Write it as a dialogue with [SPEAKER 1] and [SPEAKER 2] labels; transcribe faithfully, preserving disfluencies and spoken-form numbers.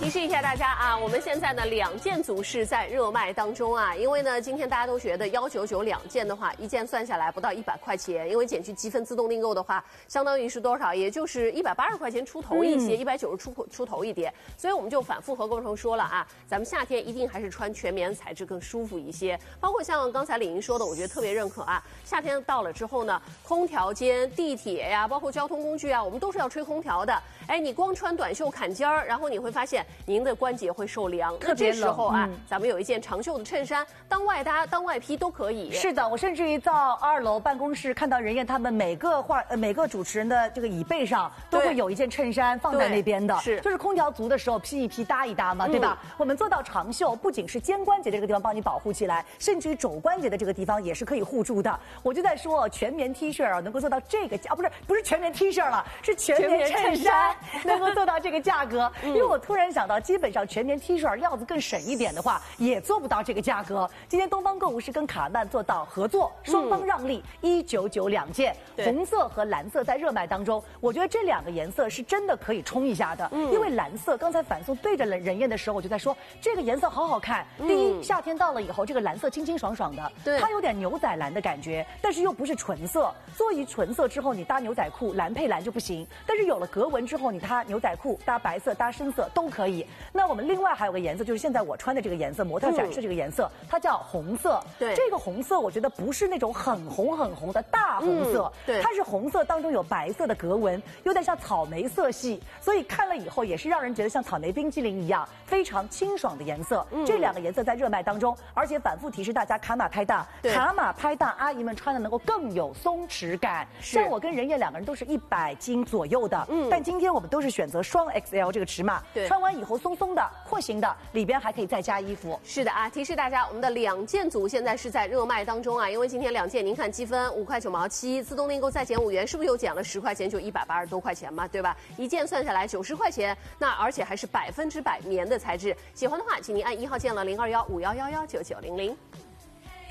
[SPEAKER 1] 提示一下大家啊，我们现在呢两件组是在热卖当中啊，因为呢今天大家都觉得幺九九两件的话，一件算下来不到一百块钱，因为减去积分自动订购的话，相当于是多少？也就是一百八十块钱出头一些，一百九十出出头一点。所以我们就反复和观众说了啊，咱们夏天一定还是穿全棉材质更舒服一些。包括像刚才李莹说的，我觉得特别认可啊。夏天到了之后呢，空调间、地铁呀，包括交通工具啊，我们都是要吹空调的。哎，你光穿短袖坎肩儿，然后你会发现您的关节会受凉。
[SPEAKER 2] 特别冷。
[SPEAKER 1] 这时候啊，嗯、咱们有一件长袖的衬衫，当外搭、当外披都可以。
[SPEAKER 2] 是的，我甚至于到二楼办公室看到人家他们每个画呃每个主持人的这个椅背上都会有一件衬衫放在那边的，
[SPEAKER 1] 是
[SPEAKER 2] 就是空调足的时候披一披搭一搭嘛，对吧？嗯、我们做到长袖，不仅是肩关节这个地方帮你保护起来，甚至于肘关节的这个地方也是可以护住的。我就在说全棉 T 恤啊，能够做到这个啊，不是不是全棉 T 恤了，是全棉衬衫能够做到这个价格。嗯、因为我突然想到，基本上全棉 T 恤料子更省一点的话，也做不到这个价格。今天东方购物是跟卡曼做到合作，双方让利，一九九两件，红色和蓝色在热卖当中。我觉得这两个颜色是真的可以冲一下的，嗯、因为蓝色刚才反送对着人艳的时候，我就在说这个颜色好好看。嗯、第一，夏天到了以后，这个蓝色清清爽爽的，对，它有点牛仔蓝的感觉，但是又不是纯色。做一纯色之后，你搭牛仔裤蓝配蓝就不行，但是有了格纹之后，你搭牛仔裤搭白色搭深色都可以。那我们另外还有个颜色，就是现在我穿的这个颜色，模特展示这个颜色，嗯、它叫红色。对，这个红色我觉得不是那种很红很红的大红色，嗯、对，它是红色当中有白色的格纹，有点像草莓色系，所以看了以后也是让人觉得像草莓冰淇淋一样非常清爽的颜色。嗯、这两个颜色在热卖当中，而且反复提示大家卡码拍大，卡码拍大，阿姨们穿的能够更有松弛感。像我跟任燕两个人都是一百斤左右的，嗯，但今天我们都是选择双 X L 这个尺码，对，穿完以后松松的、廓形的，里边还可以再加衣服。
[SPEAKER 1] 是的啊，提示大家，我们的两件组现在是在热卖当中啊，因为今天两件，您看积分五块九毛七，自动订购再减五元，是不是又减了十块钱，就一百八十多块钱嘛，对吧？一件算下来九十块钱，那而且还是百分之百棉的材质。喜欢的话，请您按一号键了零二幺五幺幺幺九九零零。